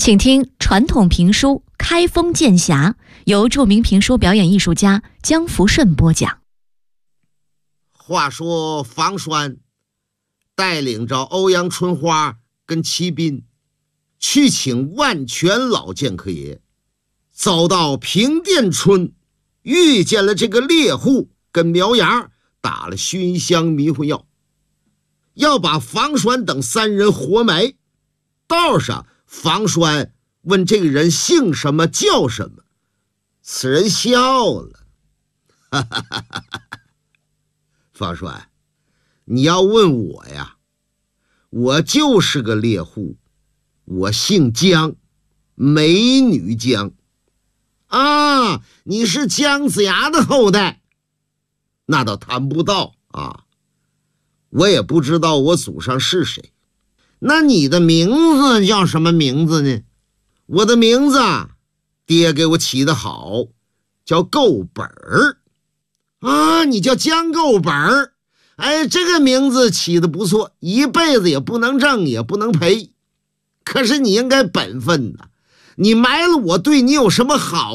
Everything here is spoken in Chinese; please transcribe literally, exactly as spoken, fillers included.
请听传统评书《开封剑侠》，由著名评书表演艺术家江福顺播讲。 话说房栓带领着欧阳春花跟齐斌去请万全老剑客爷，走到平店村，遇见了这个猎户跟苗芽，打了熏香迷魂药，要把房栓等三人活埋。道上房栓问这个人姓什么叫什么，此人笑了，哈哈哈哈哈！房栓，你要问我呀，我就是个猎户，我姓姜，美女姜啊，你是姜子牙的后代，那倒谈不到啊，我也不知道我祖上是谁。那你的名字叫什么名字呢？我的名字爹给我起得好，叫够本儿啊，你叫姜够本儿，哎，这个名字起得不错，一辈子也不能挣也不能赔，可是你应该本分呐，你埋了我对你有什么好